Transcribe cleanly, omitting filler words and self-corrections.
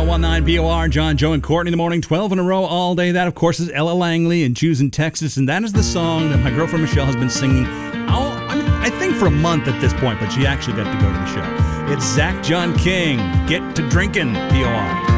1019 POR, John, Joe, and Courtney in the morning, 12 in a row all day. That, of course, is Ella Langley in Choosing Texas, and that is the song that my girlfriend Michelle has been singing, I think for a month at this point, but she actually got to go to the show. It's Zach John King, Get to Drinking, POR.